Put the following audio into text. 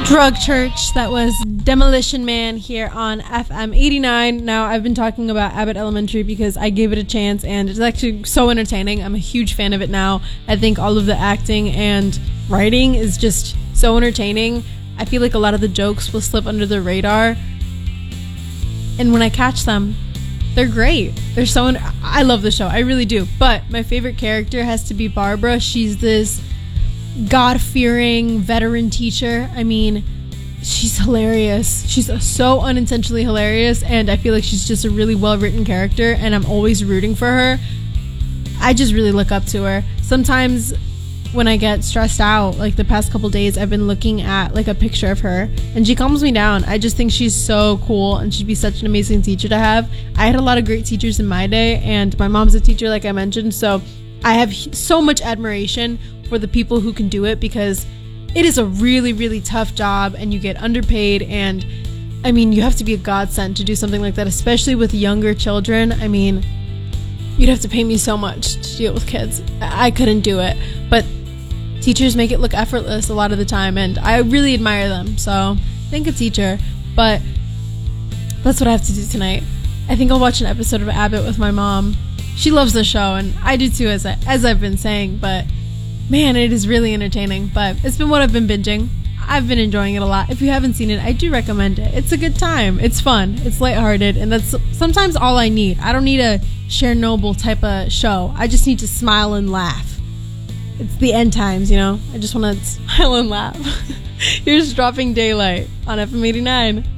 Drug Church. That was Demolition Man here on FM 89. Now, I've been talking about Abbott Elementary because I gave it a chance and it's actually so entertaining. I'm a huge fan of it now. I think all of the acting and writing is just so entertaining. I feel like a lot of the jokes will slip under the radar, and when I catch them, they're great. I love the show. I really do. But my favorite character has to be Barbara. She's this God-fearing veteran teacher. I mean, she's hilarious. She's so unintentionally hilarious, and I feel like she's just a really well-written character, and I'm always rooting for her. I just really look up to her. Sometimes when I get stressed out, like the past couple days, I've been looking at like a picture of her, and she calms me down. I just think she's so cool, and she'd be such an amazing teacher to have. I had a lot of great teachers in my day, and my mom's a teacher, like I mentioned, so I have so much admiration for the people who can do it, because it is a really, really tough job, and you get underpaid, and I mean, you have to be a godsend to do something like that, especially with younger children. I mean, you'd have to pay me so much to deal with kids. I couldn't do it, but teachers make it look effortless a lot of the time, and I really admire them, so thank a teacher. But that's what I have to do tonight. I think I'll watch an episode of Abbott with my mom. She loves the show, and I do too, as I've been saying, but man, it is really entertaining. But it's been what I've been binging. I've been enjoying it a lot. If you haven't seen it, I do recommend it. It's a good time. It's fun. It's lighthearted, and that's sometimes all I need. I don't need a Chernobyl type of show. I just need to smile and laugh. It's the end times, you know? I just want to smile and laugh. Here's Dropping Daylight on FM 89.